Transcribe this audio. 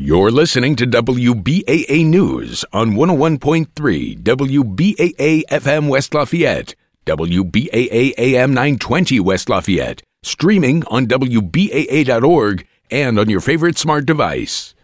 You're listening to WBAA News on 101.3 WBAA FM West Lafayette, WBAA AM 920 West Lafayette, streaming on WBAA.org and on your favorite smart device.